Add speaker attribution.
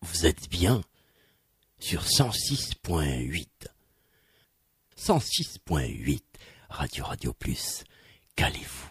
Speaker 1: Vous êtes bien sur 106.8. 106.8 Radio Plus. Calez-vous.